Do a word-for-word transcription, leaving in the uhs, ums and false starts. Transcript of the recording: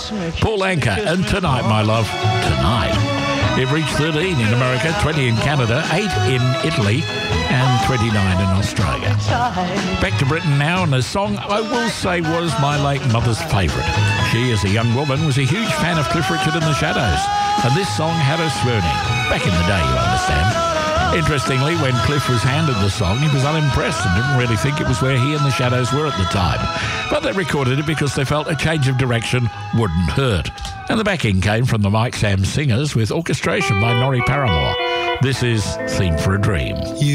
Paul Anka and Tonight, My Love, Tonight. It reached thirteen in America, twenty in Canada, eight in Italy, and twenty-nine in Australia. Back to Britain now, and a song I will say was my late mother's favourite. She, as a young woman, was a huge fan of Cliff Richard and the Shadows, and this song had her swooning. Back in the day, you understand. Interestingly, when Cliff was handed the song, he was unimpressed and didn't really think it was where he and the Shadows were at the time. But they recorded it because they felt a change of direction wouldn't hurt. And the backing came from the Mike Sam Singers with orchestration by Norrie Paramore. This is Theme for a Dream. You